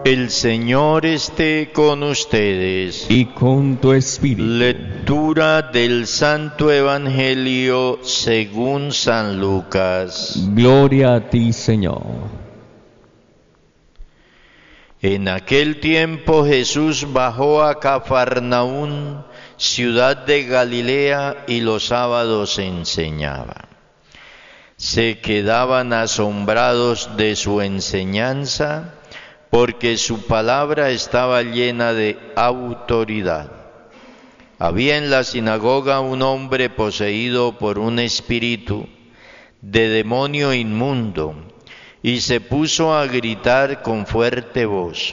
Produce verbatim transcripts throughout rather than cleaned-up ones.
El Señor esté con ustedes. Y con tu espíritu. Lectura del Santo Evangelio según San Lucas. Gloria a ti, Señor. En aquel tiempo Jesús bajó a Cafarnaún, ciudad de Galilea, y los sábados enseñaba. Se quedaban asombrados de su enseñanza, porque su palabra estaba llena de autoridad. Había en la sinagoga un hombre poseído por un espíritu de demonio inmundo, y se puso a gritar con fuerte voz: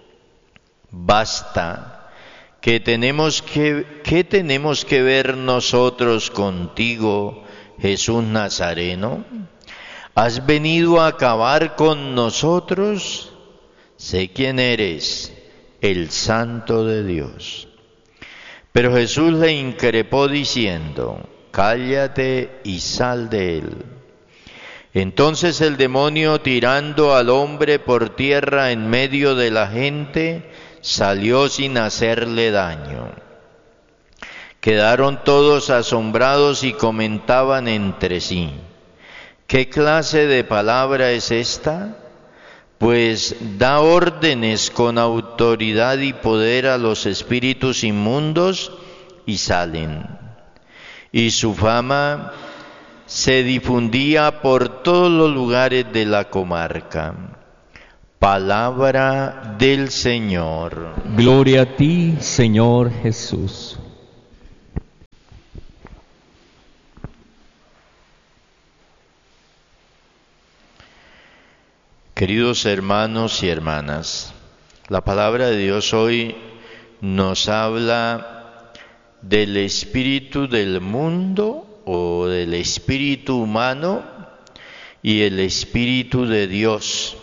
«Basta, ¿qué tenemos que, qué tenemos que ver nosotros contigo, Jesús Nazareno? ¿Has venido a acabar con nosotros? Sé quién eres, el Santo de Dios». Pero Jesús le increpó diciendo: «Cállate y sal de él». Entonces el demonio, tirando al hombre por tierra en medio de la gente, salió sin hacerle daño. Quedaron todos asombrados y comentaban entre sí: «¿Qué clase de palabra es esta? Pues da órdenes con autoridad y poder a los espíritus inmundos y salen». Y su fama se difundía por todos los lugares de la comarca. Palabra del Señor. Gloria a ti, Señor Jesús. Queridos hermanos y hermanas, la palabra de Dios hoy nos habla del espíritu del mundo o del espíritu humano y el espíritu de Dios.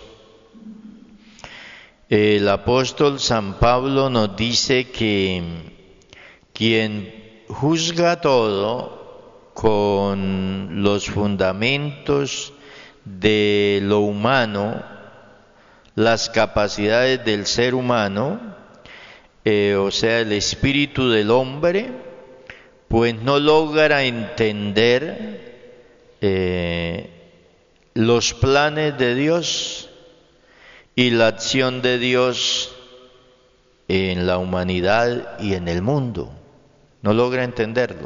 El apóstol San Pablo nos dice que quien juzga todo con los fundamentos de lo humano, las capacidades del ser humano, eh, o sea, el espíritu del hombre, pues no logra entender eh, los planes de Dios y la acción de Dios en la humanidad y en el mundo. No logra entenderlo.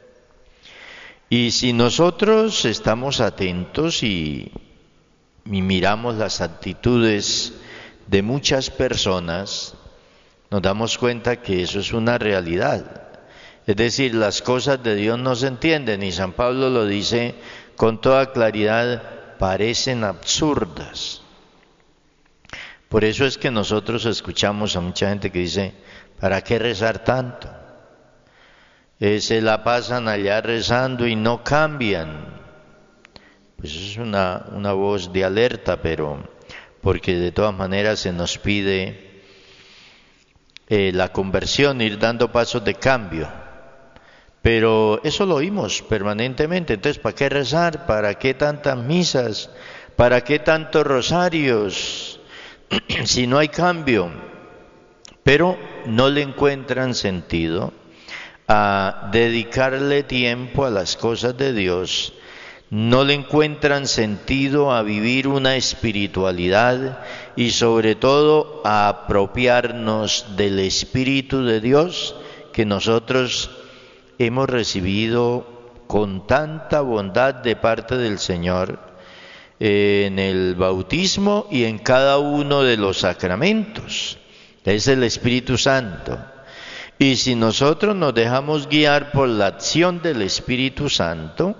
Y si nosotros estamos atentos y, y miramos las actitudes de muchas personas, nos damos cuenta que eso es una realidad. Es decir, las cosas de Dios no se entienden, y San Pablo lo dice con toda claridad: parecen absurdas. Por eso es que nosotros escuchamos a mucha gente que dice: ¿para qué rezar tanto? Eh, se la pasan allá rezando y no cambian. Pues eso es una, una voz de alerta, pero porque de todas maneras se nos pide eh, la conversión, ir dando pasos de cambio. Pero eso lo oímos permanentemente. Entonces, ¿para qué rezar? ¿Para qué tantas misas? ¿Para qué tantos rosarios? Si no hay cambio. Pero no le encuentran sentido a dedicarle tiempo a las cosas de Dios. No le encuentran sentido a vivir una espiritualidad y sobre todo a apropiarnos del Espíritu de Dios que nosotros hemos recibido con tanta bondad de parte del Señor eh, en el bautismo y en cada uno de los sacramentos. Es el Espíritu Santo. Y si nosotros nos dejamos guiar por la acción del Espíritu Santo,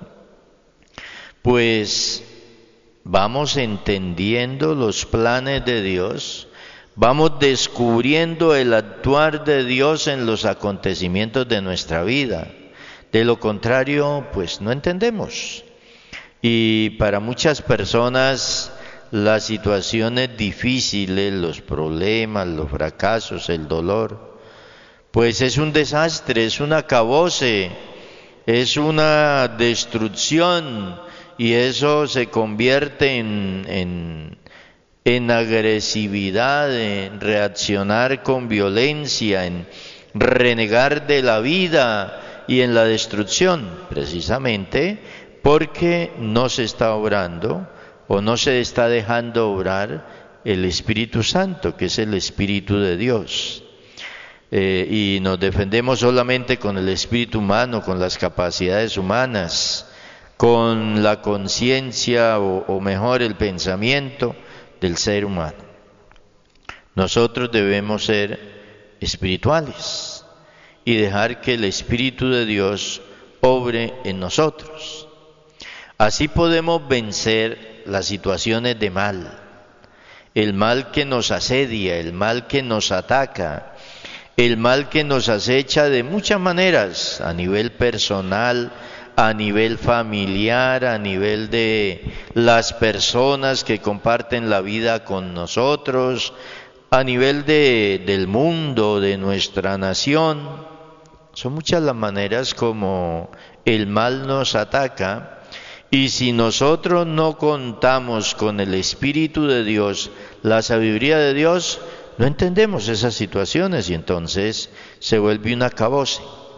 pues vamos entendiendo los planes de Dios, vamos descubriendo el actuar de Dios en los acontecimientos de nuestra vida. De lo contrario, pues no entendemos. Y para muchas personas las situaciones difíciles, los problemas, los fracasos, el dolor, pues es un desastre, es un acabose, es una destrucción, y eso se convierte en, en en agresividad, en reaccionar con violencia, en renegar de la vida y en la destrucción, precisamente porque no se está obrando o no se está dejando obrar el Espíritu Santo, que es el Espíritu de Dios. Eh, y nos defendemos solamente con el espíritu humano, con las capacidades humanas, con la conciencia o, o mejor el pensamiento del ser humano. Nosotros debemos ser espirituales y dejar que el Espíritu de Dios obre en nosotros. Así podemos vencer las situaciones de mal, el mal que nos asedia, el mal que nos ataca, el mal que nos acecha de muchas maneras, a nivel personal, a nivel familiar, a nivel de las personas que comparten la vida con nosotros, a nivel de, del mundo, de nuestra nación. Son muchas las maneras como el mal nos ataca, y si nosotros no contamos con el Espíritu de Dios, la sabiduría de Dios, no entendemos esas situaciones y entonces se vuelve un acabose.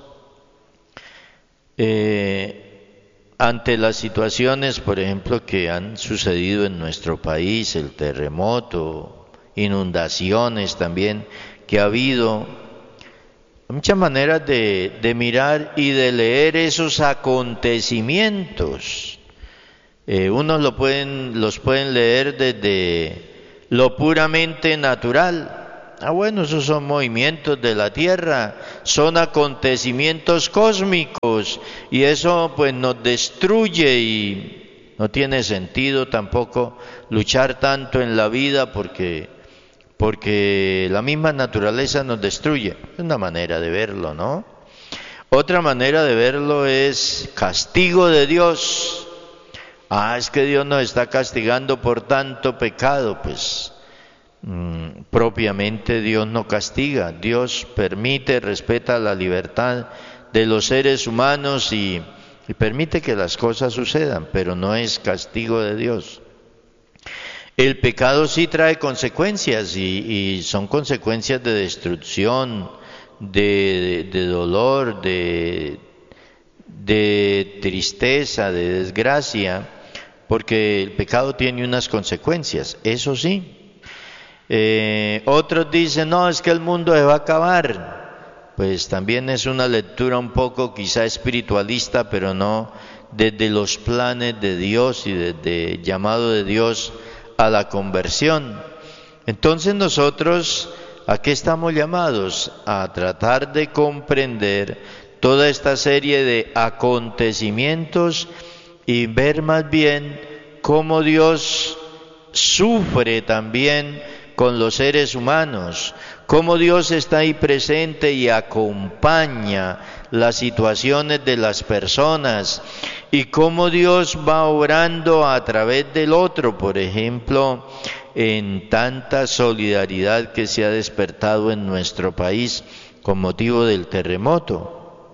Eh, ante las situaciones, por ejemplo, que han sucedido en nuestro país, el terremoto, inundaciones también que ha habido, muchas maneras de, de mirar y de leer esos acontecimientos. Eh, unos lo pueden, los pueden leer desde lo puramente natural. Ah, bueno, esos son movimientos de la tierra, son acontecimientos cósmicos y eso pues nos destruye y no tiene sentido tampoco luchar tanto en la vida porque, porque la misma naturaleza nos destruye. Es una manera de verlo, ¿no? Otra manera de verlo es castigo de Dios. Ah, es que Dios nos está castigando por tanto pecado. Pues mmm, propiamente Dios no castiga. Dios permite, respeta la libertad de los seres humanos y, y permite que las cosas sucedan, pero no es castigo de Dios. El pecado sí trae consecuencias y, y son consecuencias de destrucción, de, de, de dolor, de, de tristeza, de desgracia, porque el pecado tiene unas consecuencias, eso sí. Eh, otros dicen, no, es que el mundo se va a acabar. Pues también es una lectura un poco quizá espiritualista, pero no desde los planes de Dios y desde el llamado de Dios a la conversión. Entonces nosotros, ¿a qué estamos llamados? A tratar de comprender toda esta serie de acontecimientos y ver más bien cómo Dios sufre también con los seres humanos, cómo Dios está ahí presente y acompaña las situaciones de las personas y cómo Dios va obrando a través del otro, por ejemplo, en tanta solidaridad que se ha despertado en nuestro país con motivo del terremoto.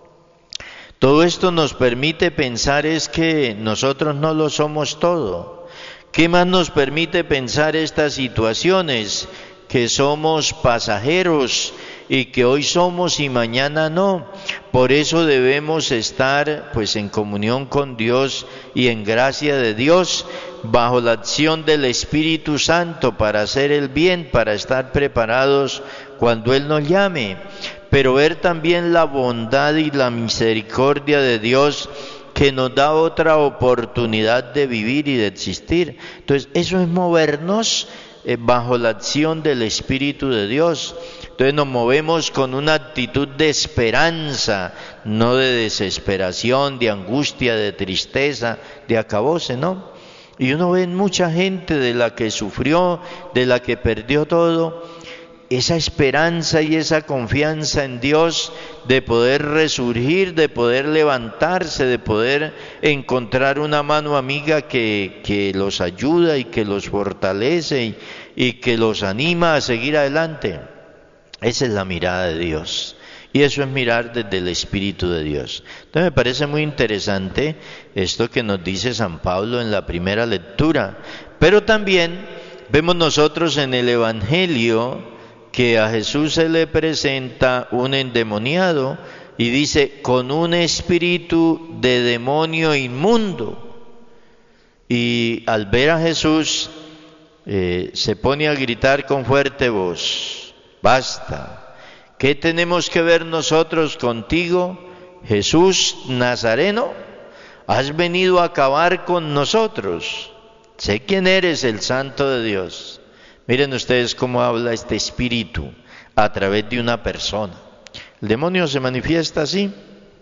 Todo esto nos permite pensar es que nosotros no lo somos todo. ¿Qué más nos permite pensar estas situaciones? Que somos pasajeros y que hoy somos y mañana no. Por eso debemos estar pues en comunión con Dios y en gracia de Dios, bajo la acción del Espíritu Santo para hacer el bien, para estar preparados cuando Él nos llame. Pero ver también la bondad y la misericordia de Dios que nos da otra oportunidad de vivir y de existir. Entonces, eso es movernos eh, bajo la acción del Espíritu de Dios. Entonces nos movemos con una actitud de esperanza, no de desesperación, de angustia, de tristeza, de acabose, ¿no? Y uno ve mucha gente de la que sufrió, de la que perdió todo, esa esperanza y esa confianza en Dios de poder resurgir, de poder levantarse, de poder encontrar una mano amiga que, que los ayuda y que los fortalece y, y que los anima a seguir adelante. Esa es la mirada de Dios. Y eso es mirar desde el Espíritu de Dios. Entonces me parece muy interesante esto que nos dice San Pablo en la primera lectura. Pero también Vemos nosotros en el Evangelio que a Jesús se le presenta un endemoniado y dice, con un espíritu de demonio inmundo. Y al ver a Jesús, eh, se pone a gritar con fuerte voz, basta, ¿qué tenemos que ver nosotros contigo, Jesús Nazareno? Has venido a acabar con nosotros. Sé quién eres, el Santo de Dios. Miren ustedes cómo habla este espíritu a través de una persona. El demonio se manifiesta así,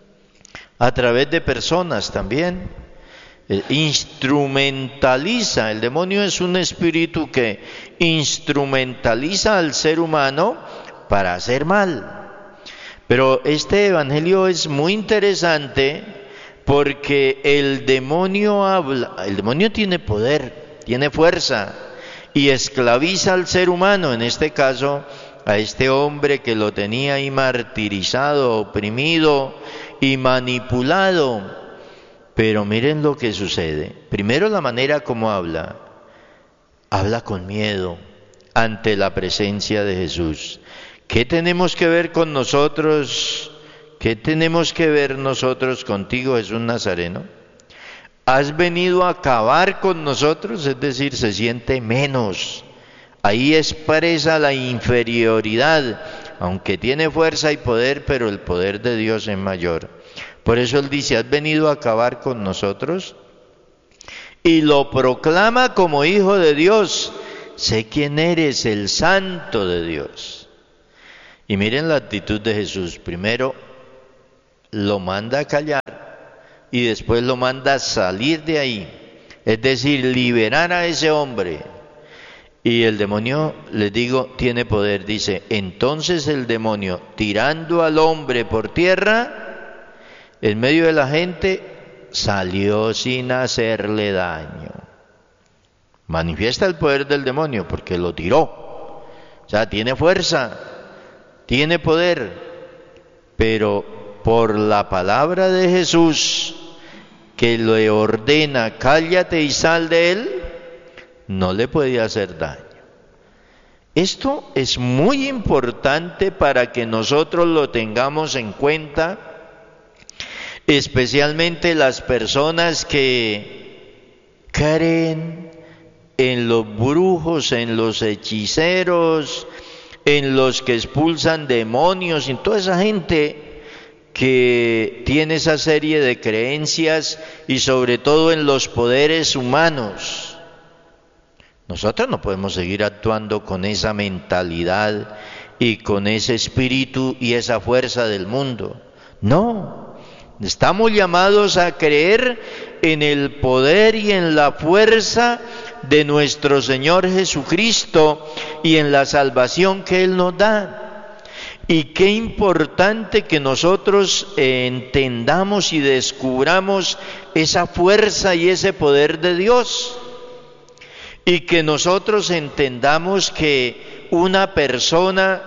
a través de personas también. Eh, instrumentaliza, el demonio es un espíritu que instrumentaliza al ser humano para hacer mal. Pero este evangelio es muy interesante porque el demonio habla, el demonio tiene poder, tiene fuerza y esclaviza al ser humano, en este caso a este hombre que lo tenía ahí martirizado, oprimido y manipulado. Pero miren lo que sucede. Primero, la manera como habla. Habla con miedo ante la presencia de Jesús. ¿Qué tenemos que ver con nosotros? ¿Qué tenemos que ver nosotros contigo, Jesús Nazareno? ¿Has venido a acabar con nosotros? Es decir, se siente menos. Ahí expresa la inferioridad, aunque tiene fuerza y poder, pero el poder de Dios es mayor. Por eso él dice, ¿has venido a acabar con nosotros? Y lo proclama como hijo de Dios. Sé quién eres, el Santo de Dios. Y miren la actitud de Jesús. Primero lo manda a callar y después lo manda a salir de ahí. Es decir, liberar a ese hombre. Y el demonio, les digo, tiene poder. Dice, entonces el demonio, tirando al hombre por tierra, en medio de la gente, salió sin hacerle daño. Manifiesta el poder del demonio porque lo tiró. O sea, tiene fuerza, tiene poder, pero por la palabra de Jesús que le ordena, cállate y sal de él, no le podía hacer daño. Esto es muy importante para que nosotros lo tengamos en cuenta, especialmente las personas que creen en los brujos, en los hechiceros, en los que expulsan demonios, en toda esa gente que tiene esa serie de creencias y sobre todo en los poderes humanos. Nosotros no podemos seguir actuando con esa mentalidad y con ese espíritu y esa fuerza del mundo. No. Estamos llamados a creer en el poder y en la fuerza de nuestro Señor Jesucristo y en la salvación que Él nos da. Y qué importante que nosotros eh, entendamos y descubramos esa fuerza y ese poder de Dios. Y que nosotros entendamos que una persona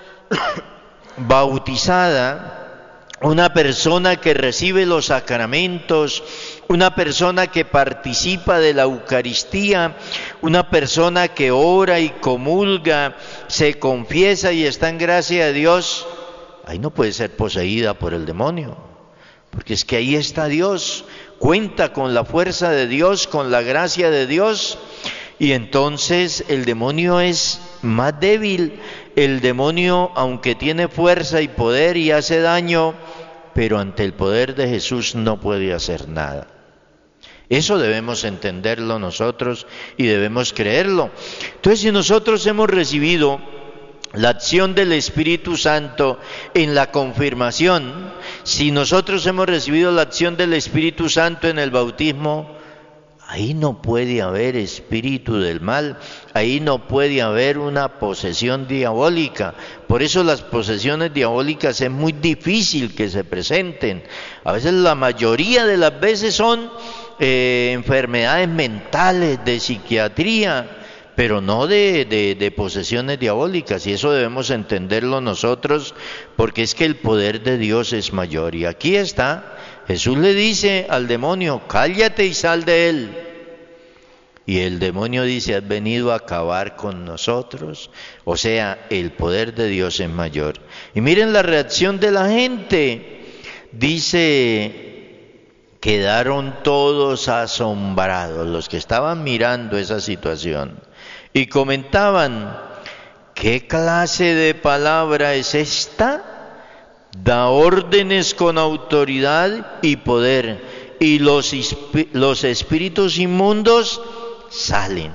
bautizada, una persona que recibe los sacramentos, una persona que participa de la Eucaristía, una persona que ora y comulga, se confiesa y está en gracia de Dios, ahí no puede ser poseída por el demonio, porque es que ahí está Dios, cuenta con la fuerza de Dios, con la gracia de Dios, y entonces el demonio es más débil. El demonio, aunque tiene fuerza y poder y hace daño, pero ante el poder de Jesús no puede hacer nada. Eso debemos entenderlo nosotros y debemos creerlo. Entonces, si nosotros hemos recibido la acción del Espíritu Santo en la confirmación, si nosotros hemos recibido la acción del Espíritu Santo en el bautismo, ahí no puede haber espíritu del mal, ahí no puede haber una posesión diabólica. Por eso las posesiones diabólicas es muy difícil que se presenten. A veces, la mayoría de las veces son eh, enfermedades mentales, de psiquiatría, pero no de, de, de posesiones diabólicas, y eso debemos entenderlo nosotros, porque es que el poder de Dios es mayor. Y aquí está, Jesús le dice al demonio, cállate y sal de él. Y el demonio dice, has venido a acabar con nosotros. O sea, el poder de Dios es mayor. Y miren la reacción de la gente. Dice, quedaron todos asombrados, los que estaban mirando esa situación. Y comentaban, ¿qué clase de palabra es esta? Da órdenes con autoridad y poder, y los, los espíritus inmundos salen.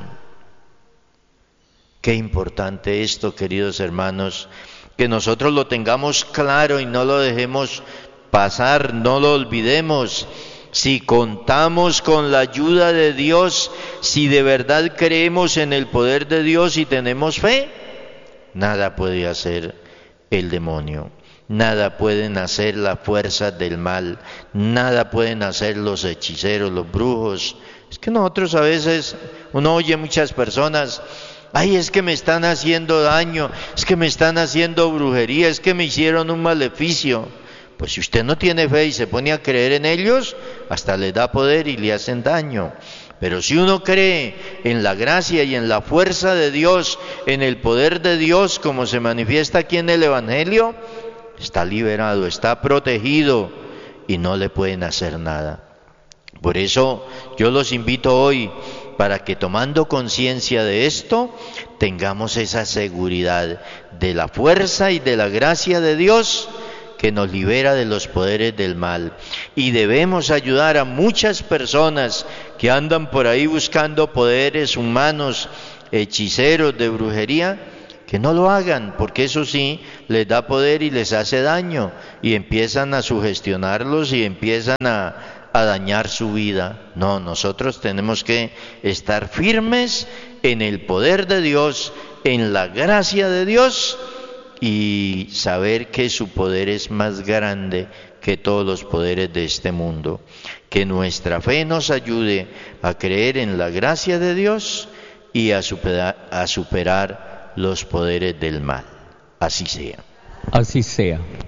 Qué importante esto, queridos hermanos, que nosotros lo tengamos claro y no lo dejemos pasar, no lo olvidemos. Si contamos con la ayuda de Dios, si de verdad creemos en el poder de Dios y tenemos fe, nada puede hacer el demonio. Nada pueden hacer las fuerzas del mal, nada pueden hacer los hechiceros, los brujos. Es que nosotros a veces, uno oye muchas personas, ay, es que me están haciendo daño, es que me están haciendo brujería, es que me hicieron un maleficio. Pues si usted no tiene fe y se pone a creer en ellos, hasta les da poder y le hacen daño. Pero si uno cree en la gracia y en la fuerza de Dios, en el poder de Dios, como se manifiesta aquí en el Evangelio, está liberado, está protegido y no le pueden hacer nada. Por eso yo los invito hoy para que, tomando conciencia de esto, tengamos esa seguridad de la fuerza y de la gracia de Dios que nos libera de los poderes del mal. Y debemos ayudar a muchas personas que andan por ahí buscando poderes humanos, hechiceros de brujería, que no lo hagan, porque eso sí les da poder y les hace daño, y empiezan a sugestionarlos y empiezan a, a dañar su vida. No, nosotros tenemos que estar firmes en el poder de Dios, en la gracia de Dios, y saber que su poder es más grande que todos los poderes de este mundo. Que nuestra fe nos ayude a creer en la gracia de Dios y a superar, a superar los poderes del mal. Así sea. Así sea.